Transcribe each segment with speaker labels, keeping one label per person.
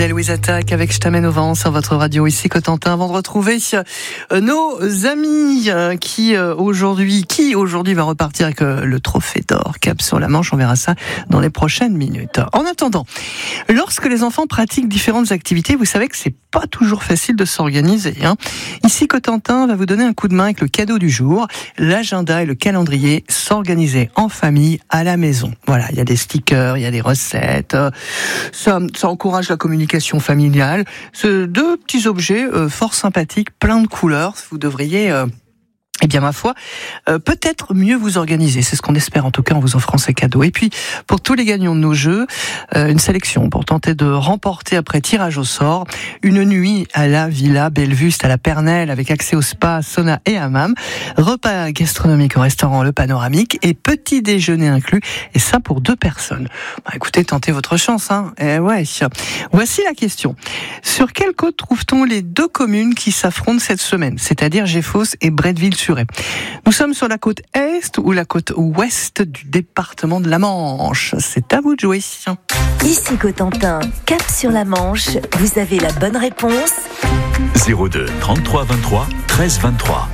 Speaker 1: La Louise Attaque avec Je t'amène au vent sur votre radio ici Cotentin, avant de retrouver nos amis qui aujourd'hui va repartir avec le trophée d'or Cap sur la Manche. On verra ça dans les prochaines minutes. En attendant, lorsque les enfants pratiquent différentes activités, vous savez que c'est pas toujours facile de s'organiser. Ici Cotentin va vous donner un coup de main avec le cadeau du jour, l'agenda et le calendrier, s'organiser en famille à la maison. Voilà, il y a des stickers, il y a des recettes, ça encourage la communication familiale. C'est deux petits objets fort sympathiques, plein de couleurs. Vous devriez... Eh bien, ma foi, peut-être mieux vous organiser. C'est ce qu'on espère, en tout cas, en vous offrant ces cadeaux. Et puis, pour tous les gagnants de nos jeux, une sélection pour tenter de remporter, après tirage au sort, une nuit à la Villa Bellevuste à la Pernelle, avec accès au spa, sauna et hammam, repas gastronomique au restaurant Le Panoramique et petit déjeuner inclus. Et ça pour 2 personnes. Écoutez, tentez votre chance, Eh ouais. Voici la question. Sur quelle côte trouve-t-on les 2 communes qui s'affrontent cette semaine, c'est-à-dire Géfos et Bretteville-sur-Aix? Nous sommes sur la côte est ou la côte ouest du département de la Manche. C'est à vous de jouer.
Speaker 2: Ici Cotentin, Cap sur la Manche, vous avez la bonne réponse.
Speaker 3: 02 33 23 13 23.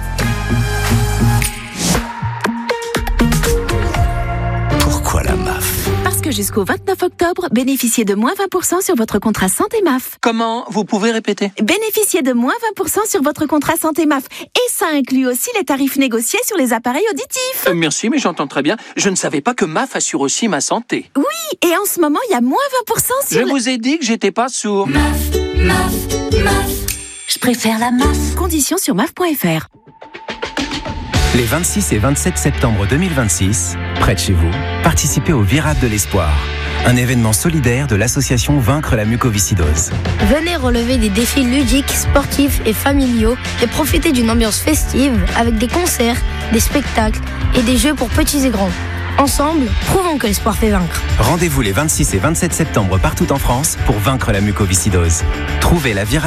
Speaker 3: Pourquoi la MAF?
Speaker 4: Parce que jusqu'au 29 octobre, bénéficiez de moins 20% sur votre contrat santé MAF.
Speaker 5: Comment? Vous pouvez répéter?
Speaker 4: Bénéficiez de moins 20% sur votre contrat santé MAF. Et ça inclut aussi les tarifs négociés sur les appareils auditifs.
Speaker 5: Merci, mais j'entends très bien. Je ne savais pas que MAF assure aussi ma santé.
Speaker 4: Oui, et en ce moment, il y a moins 20% sur...
Speaker 5: Je vous ai dit que j'étais pas sourd.
Speaker 2: MAF. Je préfère la MAF.
Speaker 4: Conditions sur MAF.fr.
Speaker 6: Les 26 et 27 septembre 2026, près de chez vous, participez au Virade de l'Espoir, un événement solidaire de l'association Vaincre la mucoviscidose.
Speaker 7: Venez relever des défis ludiques, sportifs et familiaux et profiter d'une ambiance festive avec des concerts, des spectacles et des jeux pour petits et grands. Ensemble, prouvons que l'espoir fait vaincre.
Speaker 6: Rendez-vous les 26 et 27 septembre partout en France pour vaincre la mucoviscidose. Trouvez la Virade